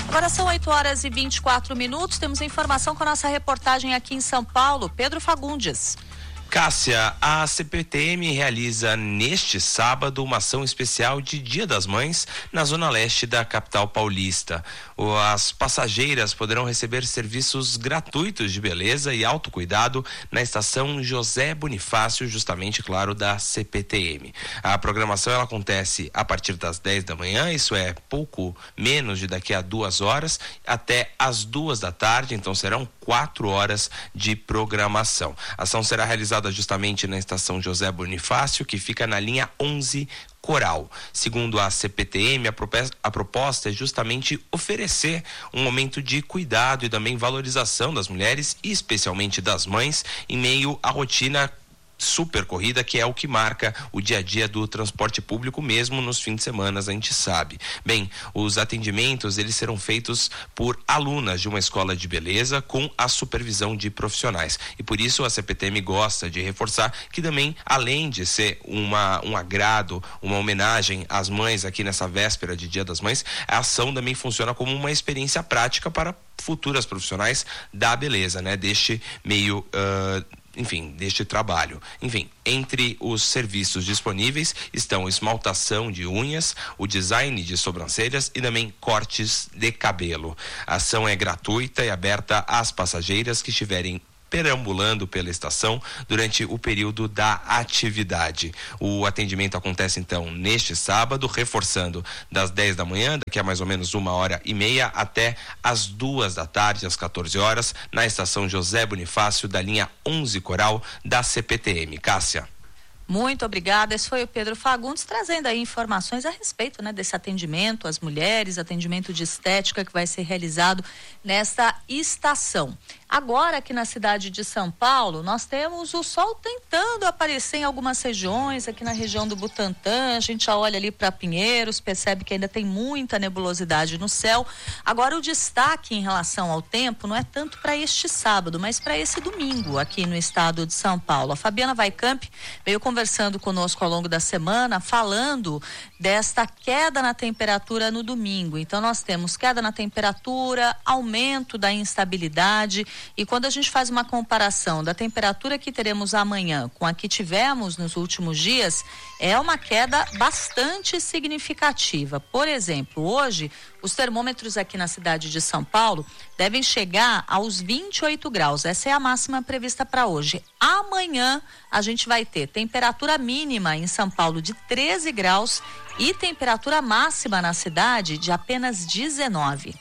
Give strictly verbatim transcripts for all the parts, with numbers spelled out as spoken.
Agora são oito horas e vinte e quatro minutos. Temos informação com a nossa reportagem aqui em São Paulo, Pedro Fagundes. Cássia, a C P T M realiza neste sábado uma ação especial de Dia das Mães na zona leste da capital paulista. As passageiras poderão receber serviços gratuitos de beleza e autocuidado na estação José Bonifácio, justamente, claro, da C P T M. A programação ela acontece a partir das dez da manhã, isso é pouco menos de daqui a duas horas, até as duas da tarde, então serão quatro horas de programação. A ação será realizada justamente na estação José Bonifácio, que fica na linha onze Coral. Segundo a C P T M, a, propos- a proposta é justamente oferecer um momento de cuidado e também valorização das mulheres e especialmente das mães em meio à rotina super corrida, que é o que marca o dia a dia do transporte público, mesmo nos fins de semana, a gente sabe. Bem, os atendimentos, eles serão feitos por alunas de uma escola de beleza com a supervisão de profissionais. E por isso a C P T M gosta de reforçar que também, além de ser uma, um agrado, uma homenagem às mães aqui nessa véspera de Dia das Mães, a ação também funciona como uma experiência prática para futuras profissionais da beleza, né? Deste meio... Uh, enfim, deste trabalho. Enfim, entre os serviços disponíveis estão esmaltação de unhas, o design de sobrancelhas e também cortes de cabelo. A ação é gratuita e aberta às passageiras que estiverem perambulando pela estação durante o período da atividade. O atendimento acontece então neste sábado, reforçando das dez da manhã, daqui a mais ou menos uma hora e meia, até as duas da tarde, às quatorze horas, na estação José Bonifácio, da linha onze Coral da C P T M. Cássia. Muito obrigada. Esse foi o Pedro Fagundes trazendo aí informações a respeito, né, desse atendimento às mulheres, atendimento de estética que vai ser realizado nesta estação. Agora, aqui na cidade de São Paulo, nós temos o sol tentando aparecer em algumas regiões, aqui na região do Butantã. A gente já olha ali para Pinheiros, percebe que ainda tem muita nebulosidade no céu. Agora, o destaque em relação ao tempo não é tanto para este sábado, mas para esse domingo aqui no estado de São Paulo. A Fabiana Vaicamp veio conversando conosco ao longo da semana, falando desta queda na temperatura no domingo. Então, nós temos queda na temperatura, aumento da instabilidade. E quando a gente faz uma comparação da temperatura que teremos amanhã com a que tivemos nos últimos dias, é uma queda bastante significativa. Por exemplo, hoje, os termômetros aqui na cidade de São Paulo devem chegar aos vinte e oito graus. Essa é a máxima prevista para hoje. Amanhã, a gente vai ter temperatura mínima em São Paulo de treze graus e temperatura máxima na cidade de apenas dezenove.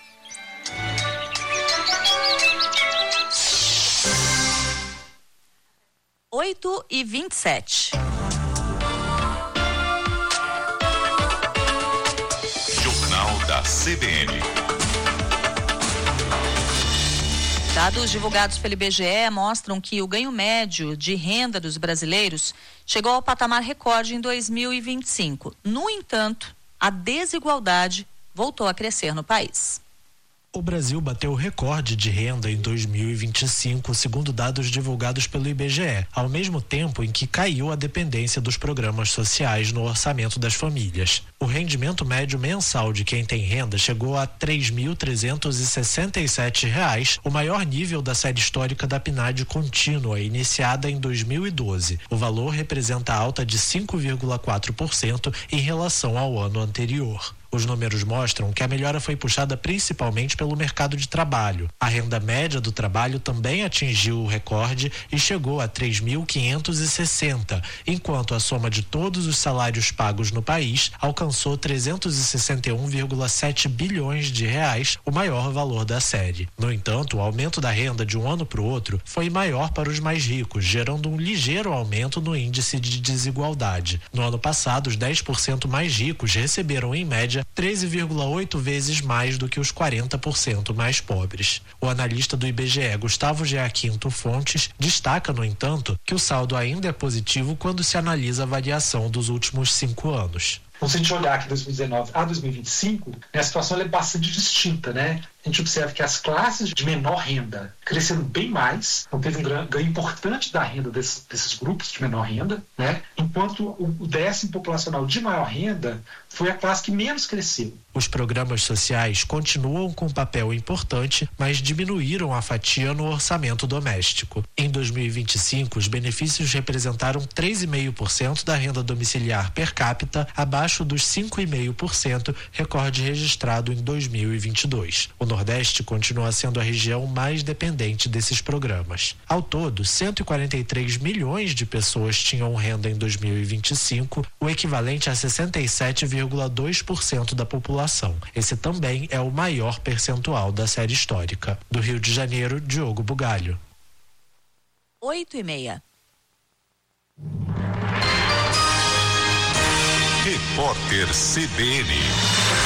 oito e vinte e sete. Jornal da C B N. Dados divulgados pelo I B G E mostram que o ganho médio de renda dos brasileiros chegou ao patamar recorde em dois mil e vinte e cinco. No entanto, a desigualdade voltou a crescer no país. O Brasil bateu o recorde de renda em dois mil e vinte e cinco, segundo dados divulgados pelo I B G E, ao mesmo tempo em que caiu a dependência dos programas sociais no orçamento das famílias. O rendimento médio mensal de quem tem renda chegou a três mil trezentos e sessenta e sete reais, o maior nível da série histórica da P N A D contínua, iniciada em dois mil e doze. O valor representa alta de cinco vírgula quatro por cento em relação ao ano anterior. Os números mostram que a melhora foi puxada principalmente pelo mercado de trabalho. A renda média do trabalho também atingiu o recorde e chegou a três mil quinhentos e sessenta, enquanto a soma de todos os salários pagos no país alcançou trezentos e sessenta e um vírgula sete bilhões de reais, o maior valor da série. No entanto, o aumento da renda de um ano para o outro foi maior para os mais ricos, gerando um ligeiro aumento no índice de desigualdade. No ano passado, os dez por cento mais ricos receberam, em média, treze vírgula oito vezes mais do que os quarenta por cento mais pobres. O analista do I B G E, Gustavo Giaquinto Fontes, destaca, no entanto, que o saldo ainda é positivo quando se analisa a variação dos últimos cinco anos. Então, se a gente olhar aqui dois mil e dezenove a dois mil e vinte e cinco, a situação ela é bastante distinta, né? a gente observa que as classes de menor renda cresceram bem mais, então teve um ganho importante da renda desses, desses grupos de menor renda, né? Enquanto o, o décimo populacional de maior renda foi a classe que menos cresceu. Os programas sociais continuam com papel importante, mas diminuíram a fatia no orçamento doméstico. Em dois mil e vinte e cinco, os benefícios representaram três vírgula cinco por cento da renda domiciliar per capita, abaixo dos cinco vírgula cinco por cento, recorde registrado em dois mil e vinte e dois. O Nordeste continua sendo a região mais dependente desses programas. Ao todo, cento e quarenta e três milhões de pessoas tinham renda em dois mil e vinte e cinco, o equivalente a sessenta e sete vírgula dois por cento da população. Esse também é o maior percentual da série histórica. Do Rio de Janeiro, Diogo Bugalho. Oito e meia. Repórter C B N.